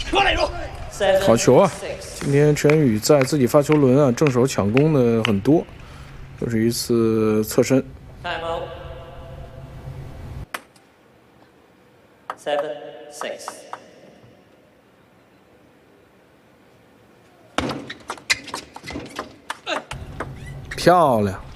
好球啊！今天陈宇在自己发球轮啊，正手抢攻的很多，又是一次侧身。漂亮。